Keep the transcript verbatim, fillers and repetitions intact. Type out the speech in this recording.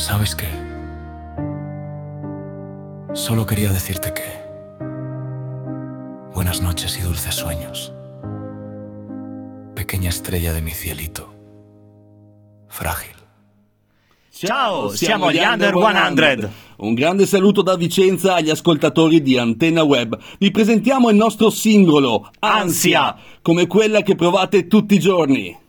¿Sabes qué? Solo quería decirte que... buenas noches y dulces sueños. Pequeña estrella de mi cielito. Frágil. Ciao, siamo gli Under cento. Un grande saluto da Vicenza agli ascoltatori di Antenna Web. Vi presentiamo il nostro singolo, Ansia, come quella che provate tutti i giorni.